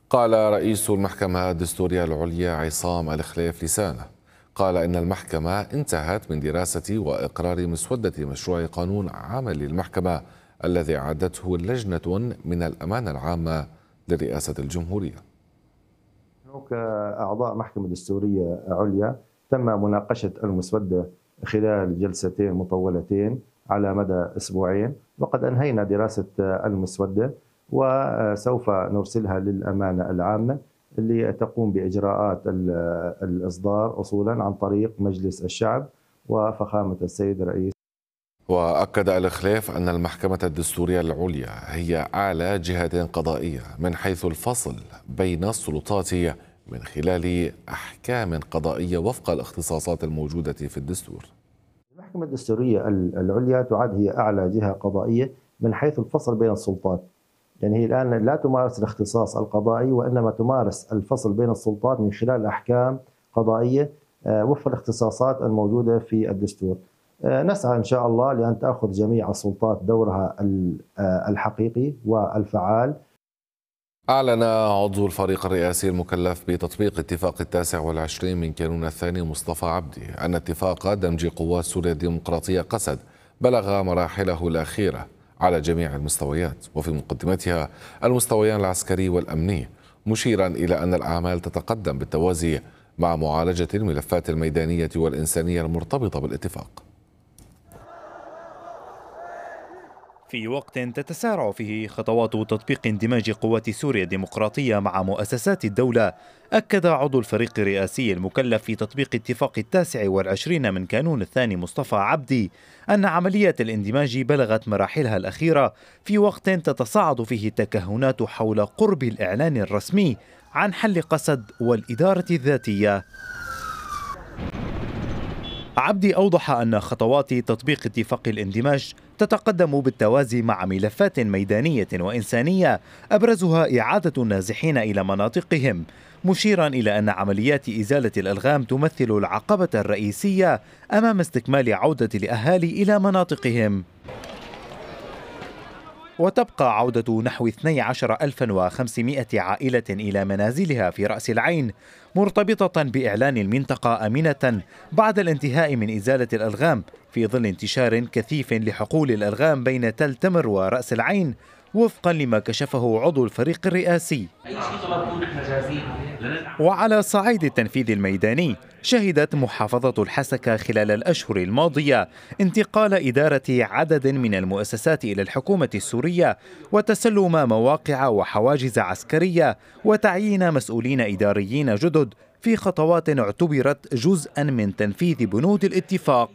قال رئيس المحكمة الدستورية العليا عصام الخليف لسانه قال إن المحكمة انتهت من دراسة وإقرار مسودة مشروع قانون عمل المحكمة الذي أعدته لجنة من الأمانة العامة لرئاسة الجمهورية. كأعضاء محكمة دستورية عليا تم مناقشة المسودة خلال جلستين مطولتين على مدى أسبوعين، وقد أنهينا دراسة المسودة وسوف نرسلها للأمانة العامة اللي تقوم بإجراءات الإصدار أصولا عن طريق مجلس الشعب وفخامة السيد الرئيس. وأكد الخليف أن المحكمة الدستورية العليا هي أعلى جهة قضائية من حيث الفصل بين السلطات من خلال أحكام قضائية وفق الاختصاصات الموجودة في الدستور. المحكمة الدستورية العليا تعد هي أعلى جهة قضائية من حيث الفصل بين السلطات، يعني هي الآن لا تمارس الاختصاص القضائي وإنما تمارس الفصل بين السلطات من خلال أحكام قضائية وفق الاختصاصات الموجودة في الدستور. نسعى إن شاء الله لأن تأخذ جميع السلطات دورها الحقيقي والفعال. أعلن عضو الفريق الرئاسي المكلف بتطبيق اتفاق 29 من كانون الثاني مصطفى عبدي أن اتفاق دمج قوات سوريا الديمقراطية قسد بلغ مراحله الأخيرة على جميع المستويات وفي مقدمتها المستويان العسكري والأمني، مشيرا إلى أن الأعمال تتقدم بالتوازي مع معالجة الملفات الميدانية والإنسانية المرتبطة بالاتفاق. في وقت تتسارع فيه خطوات تطبيق اندماج قوات سوريا الديمقراطية مع مؤسسات الدولة، أكد عضو الفريق الرئاسي المكلف في تطبيق اتفاق 29 من كانون الثاني مصطفى عبدي أن عملية الاندماج بلغت مراحلها الأخيرة في وقت تتصاعد فيه التكهنات حول قرب الإعلان الرسمي عن حل قسد والإدارة الذاتية. عبدي أوضح أن خطوات تطبيق اتفاق الاندماج تتقدم بالتوازي مع ملفات ميدانية وإنسانية أبرزها إعادة النازحين إلى مناطقهم، مشيرا إلى أن عمليات إزالة الألغام تمثل العقبة الرئيسية أمام استكمال عودة الأهالي إلى مناطقهم. وتبقى عودة نحو 12,500 عائلة إلى منازلها في رأس العين مرتبطة بإعلان المنطقة آمنة بعد الانتهاء من إزالة الألغام في ظل انتشار كثيف لحقول الألغام بين تل تمر ورأس العين، وفقا لما كشفه عضو الفريق الرئاسي. وعلى صعيد التنفيذ الميداني، شهدت محافظة الحسكة خلال الأشهر الماضية انتقال إدارة عدد من المؤسسات إلى الحكومة السورية وتسلم مواقع وحواجز عسكرية وتعيين مسؤولين إداريين جدد في خطوات اعتبرت جزءا من تنفيذ بنود الاتفاق.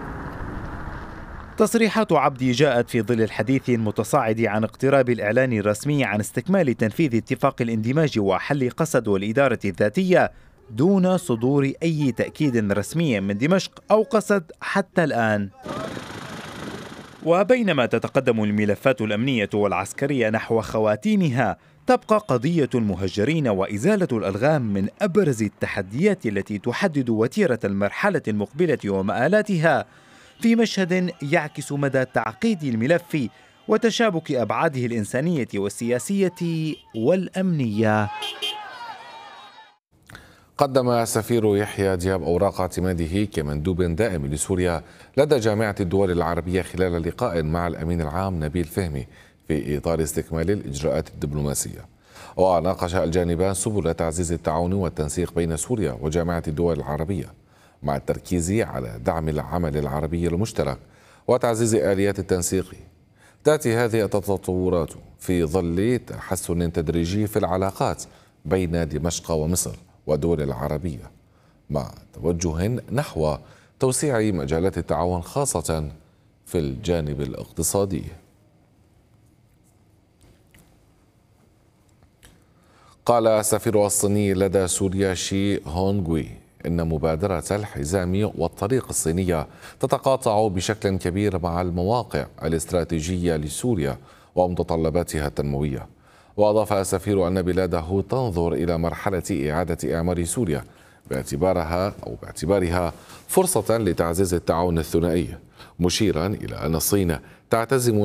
تصريحات عبدي جاءت في ظل الحديث المتصاعد عن اقتراب الإعلان الرسمي عن استكمال تنفيذ اتفاق الاندماج وحل قسد والإدارة الذاتية دون صدور أي تأكيد رسمي من دمشق أو قسد حتى الآن. وبينما تتقدم الملفات الأمنية والعسكرية نحو خواتيمها، تبقى قضية المهجرين وإزالة الألغام من أبرز التحديات التي تحدد وتيرة المرحلة المقبلة ومآلاتها، في مشهد يعكس مدى تعقيد الملف وتشابك أبعاده الإنسانية والسياسية والأمنية. قدم سفير يحيى دياب أوراق اعتماده كمندوب دائم لسوريا لدى جامعة الدول العربية خلال لقاء مع الأمين العام نبيل فهمي في إطار استكمال الإجراءات الدبلوماسية. وناقش الجانبان سبل تعزيز التعاون والتنسيق بين سوريا وجامعة الدول العربية مع التركيز على دعم العمل العربي المشترك وتعزيز آليات التنسيق. تأتي هذه التطورات في ظل تحسن تدريجي في العلاقات بين دمشق ومصر والدول العربية مع توجه نحو توسيع مجالات التعاون خاصة في الجانب الاقتصادي. قال السفير الصيني لدى سوريا شي هونغوي إن مبادرة الحزام والطريق الصينية تتقاطع بشكل كبير مع المواقع الاستراتيجية لسوريا ومتطلباتها التنموية. وأضاف السفير أن بلاده تنظر إلى مرحلة إعادة إعمار سوريا باعتبارها فرصة لتعزيز التعاون الثنائي، مشيرا إلى أن الصين تعتزم